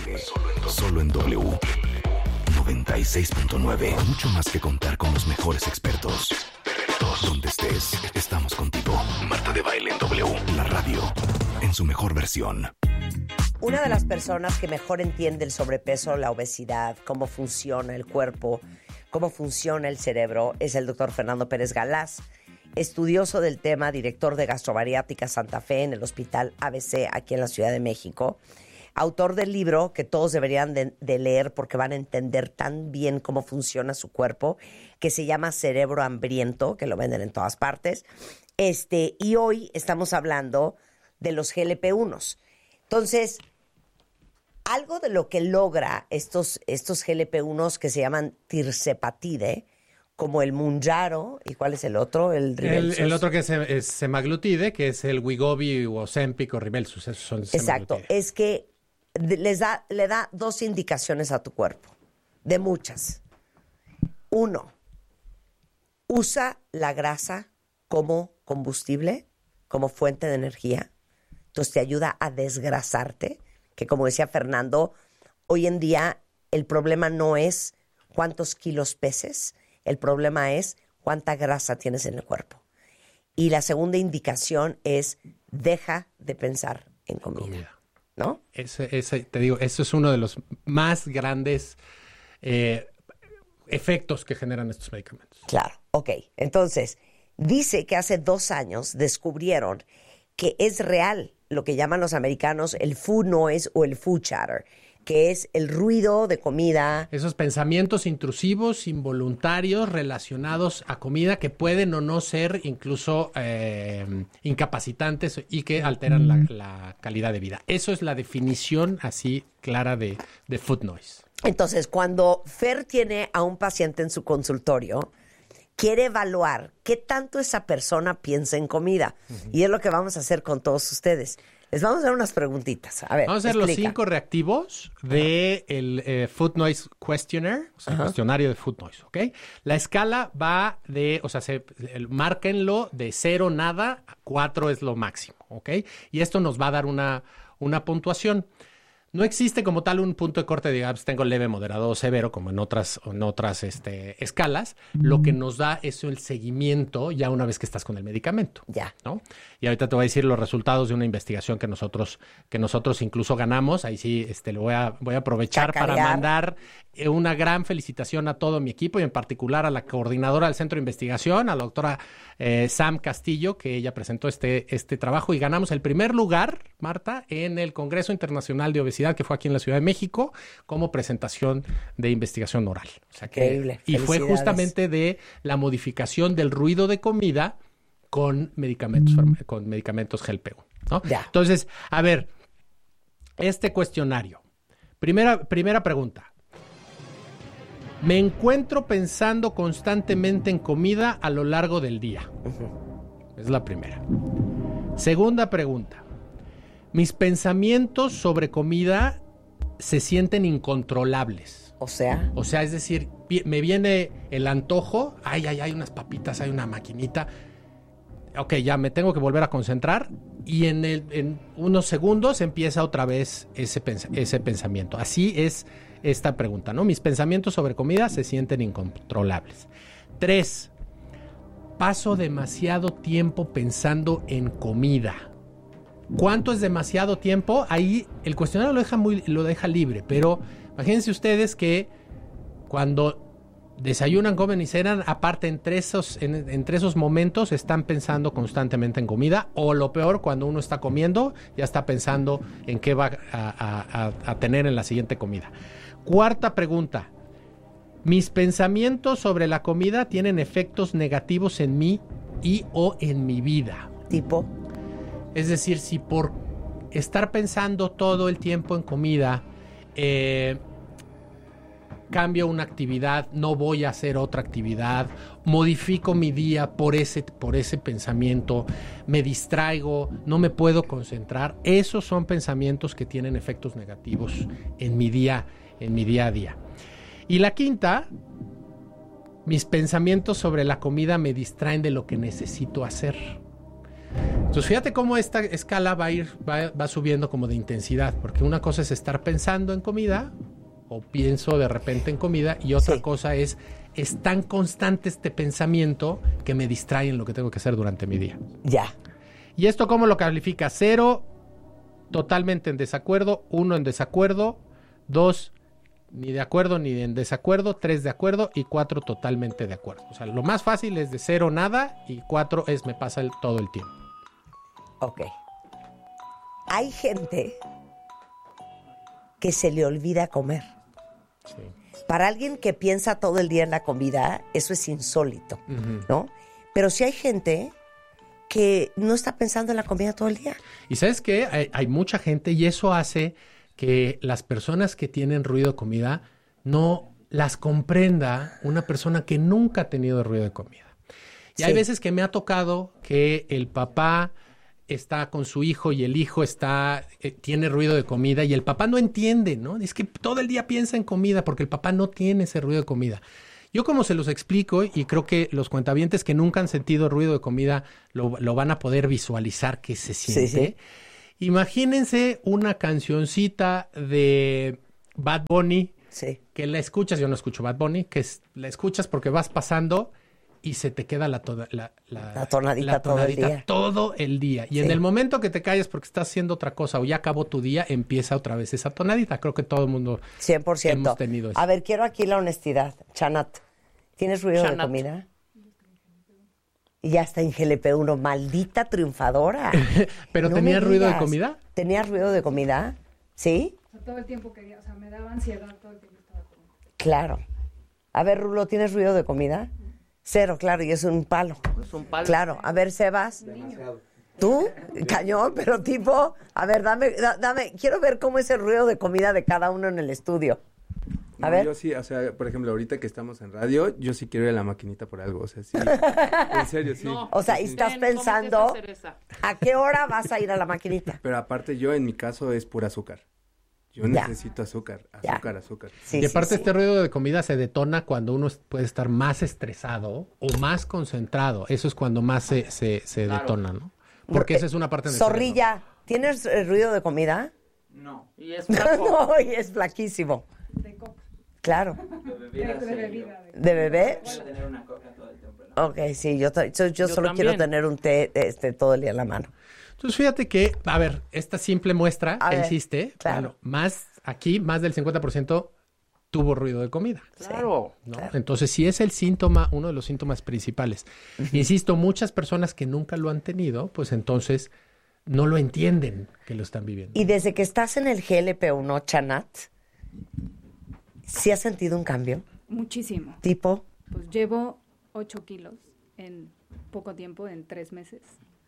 viaje. Solo en W. 96.9. Mucho más que contar con los mejores expertos. Donde estés, estamos contigo. Marta de Baile en W. La radio en su mejor versión. Una de las personas que mejor entiende el sobrepeso, la obesidad, cómo funciona el cuerpo, cómo funciona el cerebro, es el doctor Fernando Pérez Galaz, estudioso del tema, director de Gastrobariátrica Santa Fe en el Hospital ABC aquí en la Ciudad de México, autor del libro que todos deberían de leer porque van a entender tan bien cómo funciona su cuerpo, que se llama Cerebro Hambriento, que lo venden en todas partes. Y hoy estamos hablando de los GLP-1s. Entonces, algo de lo que logra estos GLP-1s que se llaman tirzepatide, como el Mounjaro, ¿y cuál es el otro? El otro que es semaglutide, que es el Wegovy o Ozempic o Rybelsus. Esos son exacto, es que le da dos indicaciones a tu cuerpo, de muchas. Uno, usa la grasa como combustible, como fuente de energía. Entonces te ayuda a desgrasarte, que como decía Fernando, hoy en día el problema no es cuántos kilos peses, el problema es cuánta grasa tienes en el cuerpo. Y la segunda indicación es deja de pensar en comida. ¿No? Te digo, eso es uno de los más grandes efectos que generan estos medicamentos. Claro, ok. Entonces, dice que hace 2 años descubrieron que es real lo que llaman los americanos el food noise o el food chatter, que es el ruido de comida. Esos pensamientos intrusivos, involuntarios, relacionados a comida que pueden o no ser incluso incapacitantes y que alteran la calidad de vida. Eso es la definición así clara de food noise. Entonces, cuando Fer tiene a un paciente en su consultorio, quiere evaluar qué tanto esa persona piensa en comida. Uh-huh. Y es lo que vamos a hacer con todos ustedes. Les vamos a hacer unas preguntitas. A ver, vamos a hacer los 5 reactivos del Food Noise Questionnaire, o sea, el cuestionario de Food Noise, ¿ok? La escala va de, o sea, márquenlo de 0, nada, a 4 es lo máximo, ¿ok? Y esto nos va a dar una puntuación. No existe como tal un punto de corte de tengo leve, moderado o severo, como en otras escalas. Lo que nos da es el seguimiento ya una vez que estás con el medicamento. Ya. ¿No? Y ahorita te voy a decir los resultados de una investigación que nosotros incluso ganamos. Ahí sí le voy a aprovechar para mandar una gran felicitación a todo mi equipo y en particular a la coordinadora del Centro de Investigación, a la doctora Sam Castillo, que ella presentó este trabajo y ganamos el primer lugar, Marta, en el Congreso Internacional de Obesidad, que fue aquí en la Ciudad de México, como presentación de investigación oral. O sea que, increíble. Y fue justamente de la modificación del ruido de comida con medicamentos GLP-1, ¿no? Ya. Entonces, a ver, este cuestionario. Primera pregunta. Me encuentro pensando constantemente en comida a lo largo del día. Uh-huh. Es la primera. Segunda pregunta. Mis pensamientos sobre comida se sienten incontrolables. O sea, es decir, me viene el antojo, hay unas papitas, hay una maquinita. Ok, ya me tengo que volver a concentrar y en unos segundos empieza otra vez ese pensamiento. Así es esta pregunta, ¿no? Mis pensamientos sobre comida se sienten incontrolables. 3. Paso demasiado tiempo pensando en comida. ¿Cuánto es demasiado tiempo? Ahí el cuestionario lo deja libre, pero imagínense ustedes que cuando desayunan, comen y cenan, aparte entre esos momentos están pensando constantemente en comida, o lo peor, cuando uno está comiendo, ya está pensando en qué va a tener en la siguiente comida. 4ª pregunta. Mis pensamientos sobre la comida tienen efectos negativos en mí y o en mi vida. ¿Tipo? Es decir, si por estar pensando todo el tiempo en comida, cambio una actividad, no voy a hacer otra actividad, modifico mi día por ese pensamiento, me distraigo, no me puedo concentrar, esos son pensamientos que tienen efectos negativos en mi día a día. Y la 5ª, mis pensamientos sobre la comida me distraen de lo que necesito hacer. Entonces fíjate cómo esta escala va subiendo como de intensidad, porque una cosa es estar pensando en comida, o pienso de repente en comida, y otra cosa es tan constante este pensamiento que me distrae en lo que tengo que hacer durante mi día. Ya. ¿Y esto cómo lo califica? 0, totalmente en desacuerdo, 1 en desacuerdo, 2 ni de acuerdo ni en desacuerdo, 3 de acuerdo y 4 totalmente de acuerdo. O sea, lo más fácil es de 0 nada y 4 es me pasa todo el tiempo. Ok. Hay gente que se le olvida comer. Sí. Para alguien que piensa todo el día en la comida, eso es insólito, ¿no? Pero sí hay gente que no está pensando en la comida todo el día. Y ¿sabes qué? Hay mucha gente y eso hace que las personas que tienen ruido de comida no las comprenda una persona que nunca ha tenido ruido de comida. Y hay veces que me ha tocado que el papá está con su hijo y el hijo tiene ruido de comida y el papá no entiende, ¿no? Es que todo el día piensa en comida porque el papá no tiene ese ruido de comida. Yo como se los explico, y creo que los cuentavientes que nunca han sentido ruido de comida lo van a poder visualizar que se siente. Sí. Imagínense una cancioncita de Bad Bunny, que la escuchas, yo no escucho Bad Bunny, la escuchas porque vas pasando y se te queda la tonadita todo el día. Y en el momento que te calles porque estás haciendo otra cosa o ya acabó tu día, empieza otra vez esa tonadita. Creo que todo el mundo 100%. hemos tenido eso. A ver, quiero aquí la honestidad. Chanat, ¿tienes ruido de comida? Y ya está en GLP-1, maldita triunfadora. ¿Pero tenía ruido de comida? ¿Tenías ruido de comida? ¿Sí? O sea, todo el tiempo quería, o sea, me daba ansiedad todo el tiempo estaba comiendo. Claro. A ver, Rulo, ¿tienes ruido de comida? 0, claro, y es un palo. Es un palo. Claro, a ver, Sebas. Demasiado. ¿Tú? Cañón, pero tipo, a ver, dame, quiero ver cómo es el ruido de comida de cada uno en el estudio. A ver. Yo sí, o sea, por ejemplo, ahorita que estamos en radio, yo sí quiero ir a la maquinita por algo, o sea, sí. En serio, sí. No. O sea, y estás pensando, ¿a qué hora vas a ir a la maquinita? Pero aparte yo, en mi caso, es pura azúcar. Yo necesito azúcar. Sí, y aparte este ruido de comida se detona cuando uno puede estar más estresado o más concentrado. Eso es cuando más se detona, ¿no? Porque esa es una parte del Zorrilla, ¿tienes ruido de comida? No. Y es flaco. No, y es flaquísimo. De coca. Claro. De bebida. ¿De bebé? Quiero tener una coca todo el tiempo. Ok, sí, yo solo quiero tener un té todo el día en la mano. Entonces, fíjate que, a ver, esta simple muestra que hiciste, claro. Bueno, más del 50% tuvo ruido de comida. Claro. ¿No? Claro. Entonces, sí es el síntoma, uno de los síntomas principales. Insisto, muchas personas que nunca lo han tenido, pues entonces no lo entienden que lo están viviendo. Y desde que estás en el GLP-1, Chanat, ¿sí has sentido un cambio? Muchísimo. ¿Tipo? Pues llevo 8 kilos en poco tiempo, en 3 meses.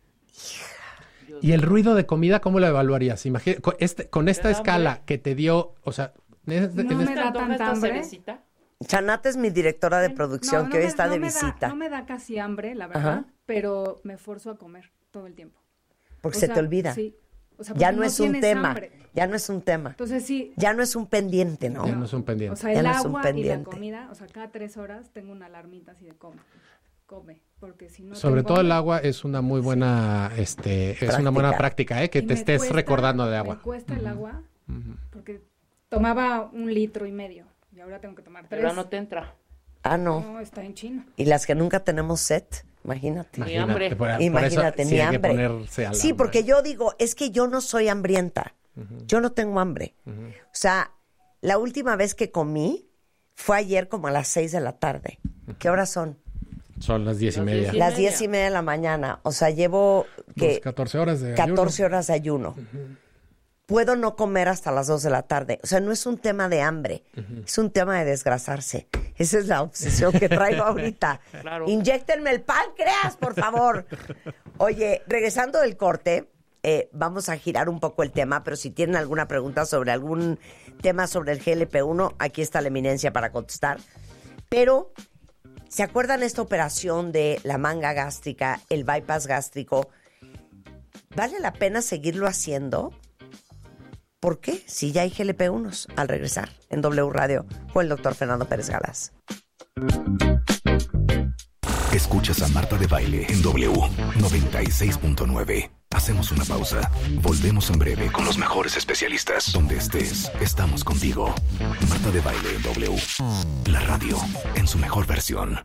¿Y el ruido de comida cómo lo evaluarías? Con esta escala que te dio, o sea... me da tanta hambre. Chanat es mi directora de producción, que hoy está de visita. No me da casi hambre, la verdad, pero me esfuerzo a comer todo el tiempo. Porque se te olvida. Sí. O sea, ya no es un tema. Hambre. Ya no es un tema. Entonces sí. Ya no es un pendiente, ¿no? Ya no es un pendiente. O sea, el agua y la pendiente. comida, o sea, cada 3 horas tengo una alarmita así de come, porque si no sobre todo el agua es una muy buena es una buena práctica, que te estés recordando de agua. Me cuesta el agua porque tomaba 1,5 litros y ahora tengo que tomar 3. Pero no te entra. Ah, no. No, está en chino. Y las que nunca tenemos set, imagínate. Ni hambre. Imagínate, ni hambre. Sí, porque yo digo, es que yo no soy hambrienta. Yo no tengo hambre. O sea, la última vez que comí fue ayer como a las 6 de la tarde. ¿Qué horas son? Son las 10:30. Las 10:30 de la mañana. O sea, llevo 14 horas de ayuno. 14 horas de ayuno. Puedo no comer hasta las 2 de la tarde. O sea, no es un tema de hambre. Es un tema de desgrasarse. Esa es la obsesión que traigo ahorita. Claro. Inyéctenme el páncreas, por favor. Oye, regresando del corte, vamos a girar un poco el tema, pero si tienen alguna pregunta sobre algún tema sobre el GLP-1, aquí está la eminencia para contestar. Pero, ¿se acuerdan esta operación de la manga gástrica, el bypass gástrico? ¿Vale la pena seguirlo haciendo? ¿Por qué? Si ya hay GLP-1s. Al regresar en W Radio con el doctor Fernando Pérez Galás. Escuchas a Marta de Baile en W 96.9. Hacemos una pausa. Volvemos en breve con los mejores especialistas. Donde estés, estamos contigo. Marta de Baile en W. La radio en su mejor versión.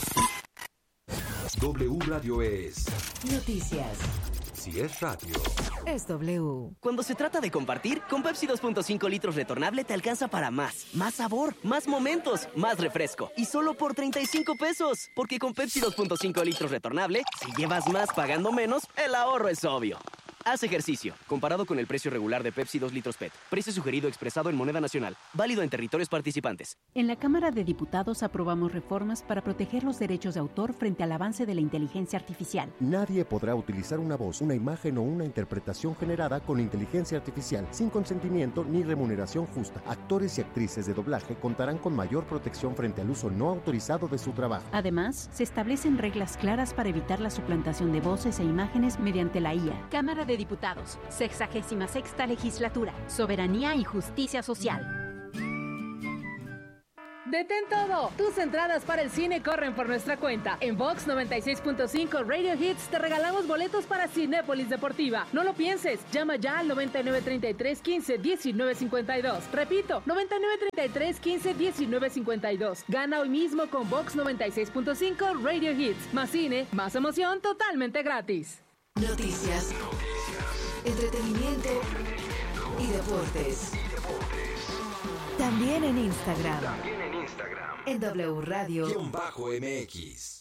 W Radio es noticias. Si es radio, es W. Cuando se trata de compartir, con Pepsi 2.5 litros retornable te alcanza para más. Más sabor, más momentos, más refresco. Y solo por 35 pesos. Porque con Pepsi 2.5 litros retornable, si llevas más pagando menos, el ahorro es obvio. Haz ejercicio. Comparado con el precio regular de Pepsi 2 litros PET. Precio sugerido expresado en moneda nacional. Válido en territorios participantes. En la Cámara de Diputados aprobamos reformas para proteger los derechos de autor frente al avance de la inteligencia artificial. Nadie podrá utilizar una voz, una imagen o una interpretación generada con inteligencia artificial sin consentimiento ni remuneración justa. Actores y actrices de doblaje contarán con mayor protección frente al uso no autorizado de su trabajo. Además, se establecen reglas claras para evitar la suplantación de voces e imágenes mediante la IA. Cámara de Diputados, 66ª Legislatura, Soberanía y Justicia Social. ¡Detén todo! Tus entradas para el cine corren por nuestra cuenta. En Vox 96.5 Radio Hits te regalamos boletos para Cinépolis Deportiva. No lo pienses, llama ya al 9933-15-1952. Repito, 9933-15-1952. Gana hoy mismo con Vox 96.5 Radio Hits. Más cine, más emoción, totalmente gratis. Noticias, entretenimiento y deportes. También en Instagram. En W Radio _MX.